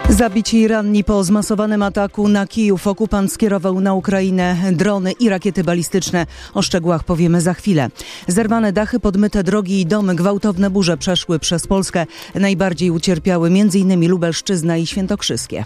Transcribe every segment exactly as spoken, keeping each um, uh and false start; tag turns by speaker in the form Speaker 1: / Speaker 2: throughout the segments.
Speaker 1: Zabici i ranni po zmasowanym ataku na Kijów okupant skierował na Ukrainę drony i rakiety balistyczne. O szczegółach powiemy za chwilę. Zerwane dachy, podmyte drogi i domy, gwałtowne burze przeszły przez Polskę. Najbardziej ucierpiały m.in. Lubelszczyzna i Świętokrzyskie.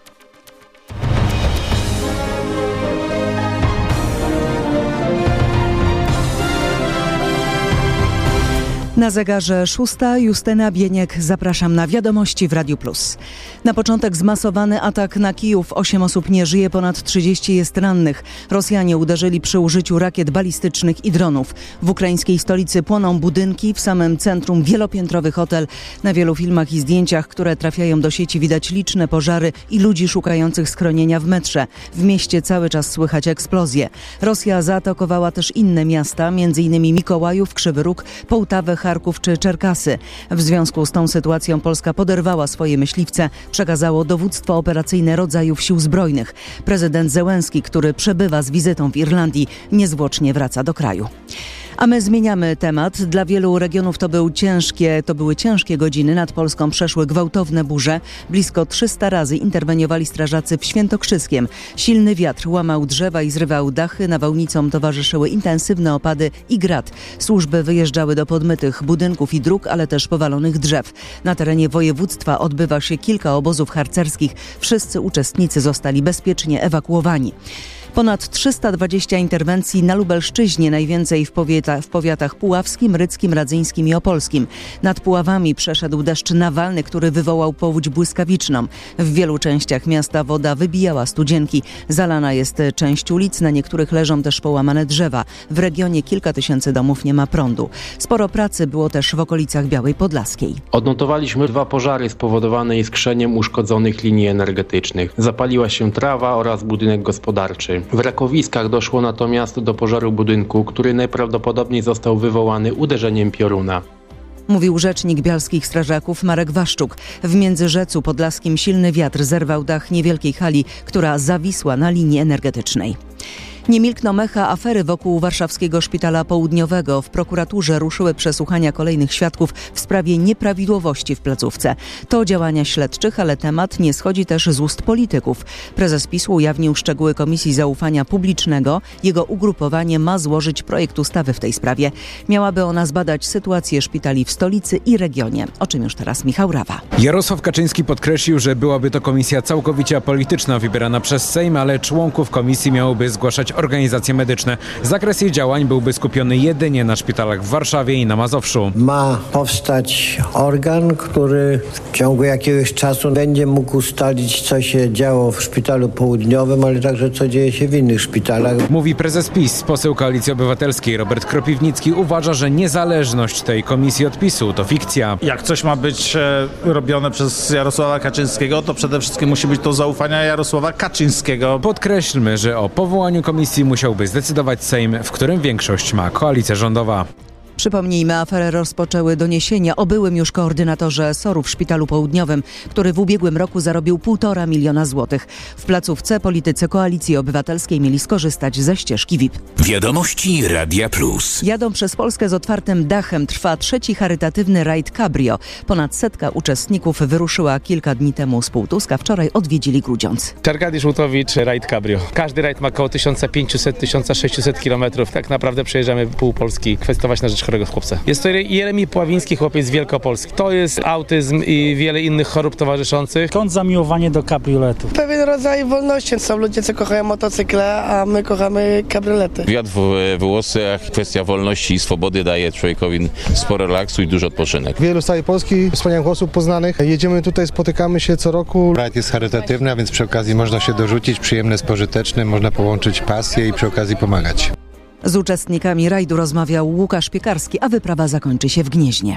Speaker 1: Na zegarze szósta, Justyna Bieniek. Zapraszam na wiadomości w Radiu Plus. Na początek zmasowany atak na Kijów. Osiem osób nie żyje, ponad trzydzieści jest rannych. Rosjanie uderzyli przy użyciu rakiet balistycznych i dronów. W ukraińskiej stolicy płoną budynki, w samym centrum wielopiętrowy hotel. Na wielu filmach i zdjęciach, które trafiają do sieci, widać liczne pożary i ludzi szukających schronienia w metrze. W mieście cały czas słychać eksplozje. Rosja zaatakowała też inne miasta, m.in. Mikołajów, Krzywy Róg, Połtawę, Charków czy Czerkasy. W związku z tą sytuacją Polska poderwała swoje myśliwce, przekazało dowództwo operacyjne rodzajów sił zbrojnych. Prezydent Zełenski, który przebywa z wizytą w Irlandii, niezwłocznie wraca do kraju. A my zmieniamy temat. Dla wielu regionów to, był ciężkie, to były ciężkie godziny. Nad Polską przeszły gwałtowne burze. Blisko trzysta razy interweniowali strażacy w Świętokrzyskiem. Silny wiatr łamał drzewa i zrywał dachy. Nawałnicom towarzyszyły intensywne opady i grad. Służby wyjeżdżały do podmytych budynków i dróg, ale też powalonych drzew. Na terenie województwa odbywa się kilka obozów harcerskich. Wszyscy uczestnicy zostali bezpiecznie ewakuowani. Ponad trzysta dwadzieścia interwencji na Lubelszczyźnie, najwięcej w, powiata, w powiatach puławskim, rydzkim, radzyńskim i opolskim. Nad Puławami przeszedł deszcz nawalny, który wywołał powódź błyskawiczną. W wielu częściach miasta woda wybijała studzienki. Zalana jest część ulic, na niektórych leżą też połamane drzewa. W regionie kilka tysięcy domów nie ma prądu. Sporo pracy było też w okolicach Białej Podlaskiej.
Speaker 2: Odnotowaliśmy dwa pożary spowodowane iskrzeniem uszkodzonych linii energetycznych. Zapaliła się trawa oraz budynek gospodarczy. W Rakowiskach doszło natomiast do pożaru budynku, który najprawdopodobniej został wywołany uderzeniem pioruna.
Speaker 1: Mówił rzecznik bialskich strażaków Marek Waszczuk. W Międzyrzecu Podlaskim silny wiatr zerwał dach niewielkiej hali, która zawisła na linii energetycznej. Nie milkną echa afery wokół warszawskiego szpitala południowego. W prokuraturze ruszyły przesłuchania kolejnych świadków w sprawie nieprawidłowości w placówce. To działania śledczych, ale temat nie schodzi też z ust polityków. Prezes PiS-u ujawnił szczegóły Komisji Zaufania Publicznego. Jego ugrupowanie ma złożyć projekt ustawy w tej sprawie. Miałaby ona zbadać sytuację szpitali w stolicy i regionie. O czym już teraz Michał Rawa.
Speaker 3: Jarosław Kaczyński podkreślił, że byłaby to komisja całkowicie apolityczna, wybierana przez Sejm, ale członków komisji miałoby zgłaszać organizacje medyczne. Zakres jej działań byłby skupiony jedynie na szpitalach w Warszawie i na Mazowszu.
Speaker 4: Ma powstać organ, który w ciągu jakiegoś czasu będzie mógł ustalić, co się działo w szpitalu południowym, ale także co dzieje się w innych szpitalach.
Speaker 3: Mówi prezes PiS. Poseł Koalicji Obywatelskiej Robert Kropiwnicki uważa, że niezależność tej komisji od PiS-u to fikcja.
Speaker 5: Jak coś ma być e, robione przez Jarosława Kaczyńskiego, to przede wszystkim musi być to zaufania Jarosława Kaczyńskiego.
Speaker 3: Podkreślmy, że o powołaniu komisji musiałby zdecydować Sejm, w którym większość ma koalicja rządowa.
Speaker 1: Przypomnijmy, aferę rozpoczęły doniesienia o byłym już koordynatorze S O R-u w Szpitalu Południowym, który w ubiegłym roku zarobił półtora miliona złotych. W placówce politycy Koalicji Obywatelskiej mieli skorzystać ze ścieżki V I P.
Speaker 6: Wiadomości Radia Plus.
Speaker 1: Jadą przez Polskę z otwartym dachem. Trwa trzeci charytatywny rajd Cabrio. Ponad setka uczestników wyruszyła kilka dni temu z Półtuska. Wczoraj odwiedzili Grudziądz.
Speaker 7: Arkadiusz Łutowicz, rajd Cabrio. Każdy rajd ma około tysiąc pięćset do tysiąc sześćset kilometrów. Tak naprawdę przejeżdżamy pół Polski, kwestionować na rzecz chorego chłopca. Jest to Jeremi Pławiński, chłopiec z Wielkopolski. To jest autyzm i wiele innych chorób towarzyszących.
Speaker 8: Skąd zamiłowanie do kabrioletów?
Speaker 9: Pewien rodzaj wolności. Są ludzie, co kochają motocykle, a my kochamy kabriolety.
Speaker 10: Wiatr w włosach, kwestia wolności i swobody daje człowiekowi sporo relaksu i dużo odpoczynek.
Speaker 11: Wielu z całej Polski, wspaniałych osób poznanych. Jedziemy tutaj, spotykamy się co roku.
Speaker 12: Rajd jest charytatywny, a więc przy okazji można się dorzucić, przyjemne z pożytecznym, można połączyć pasję i przy okazji pomagać.
Speaker 1: Z uczestnikami rajdu rozmawiał Łukasz Piekarski, a wyprawa zakończy się w Gnieźnie.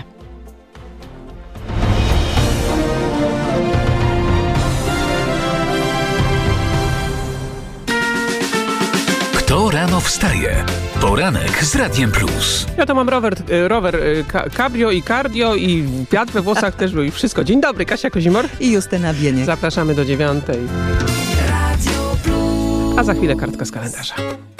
Speaker 6: Kto rano wstaje? Poranek z Radiem Plus.
Speaker 13: Ja to mam rower, rower cabrio i cardio i wiatr we włosach też był i wszystko. Dzień dobry, Kasia Kozimor
Speaker 1: i Justyna Bieniek.
Speaker 13: Zapraszamy do dziewiątej. A za chwilę kartka z kalendarza.